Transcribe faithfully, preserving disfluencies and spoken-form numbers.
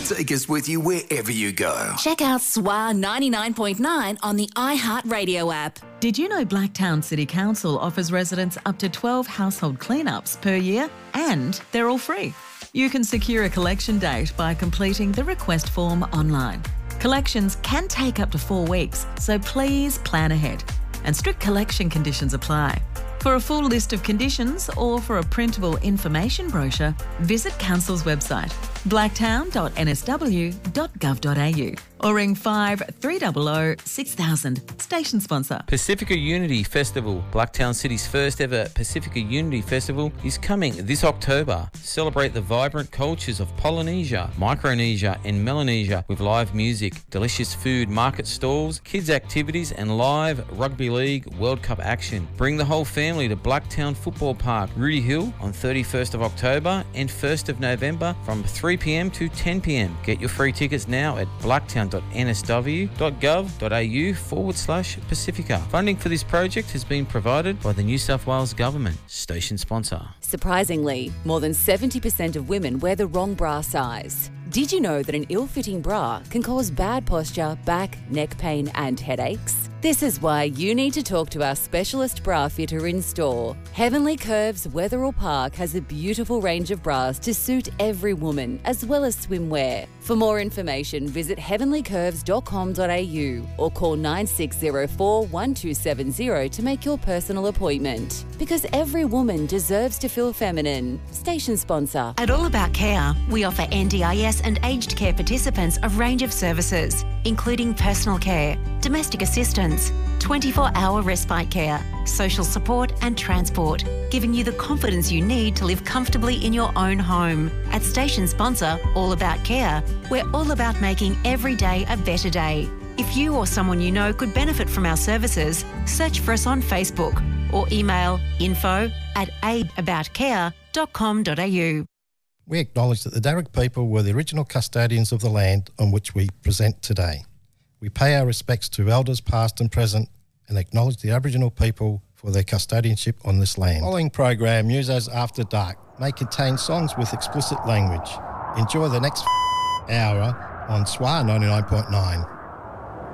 Take us with you wherever you go. Check out S W A ninety-nine point nine on the iHeartRadio app. Did you know Blacktown City Council offers residents up to twelve household cleanups per year, and they're all free? You can secure a collection date by completing the request form online. Collections can take up to four weeks, so please plan ahead. And strict collection conditions apply. For a full list of conditions or for a printable information brochure, visit Council's website, blacktown dot n s w dot gov dot a u or ring five three zero zero six thousand. Station sponsor. Pacifica Unity Festival, Blacktown City's first ever Pacifica Unity Festival, is coming this October. Celebrate the vibrant cultures of Polynesia, Micronesia and Melanesia with live music, delicious food, market stalls, kids activities and live Rugby League World Cup action. Bring the whole family to Blacktown Football Park, Rudy Hill on thirty-first of October and first of November from three p m to ten p m. Get your free tickets now at blacktown dot n s w dot gov dot a u forward slash Pacifica. Funding for this project has been provided by the New South Wales Government. Station sponsor. Surprisingly, more than seventy percent of women wear the wrong bra size. Did you know that an ill-fitting bra can cause bad posture, back, neck pain and headaches? This is why you need to talk to our specialist bra fitter in store. Heavenly Curves Wetherill Park has a beautiful range of bras to suit every woman, as well as swimwear. For more information, visit heavenly curves dot com dot a u or call nine six zero four one two seven zero to make your personal appointment. Because every woman deserves to feel feminine. Station sponsor. At All About Care, we offer N D I S and aged care participants a range of services, including personal care, domestic assistance, twenty-four hour respite care, social support and transport, giving you the confidence you need to live comfortably in your own home. At station sponsor All About Care, we're all about making every day a better day. If you or someone you know could benefit from our services, search for us on Facebook or email info at aid about care dot com dot a u. We acknowledge that the Darug people were the original custodians of the land on which we present today. We pay our respects to elders past and present and acknowledge the Aboriginal people for their custodianship on this land. The following program, Musos After Dark, may contain songs with explicit language. Enjoy the next hour on S W A ninety-nine point nine.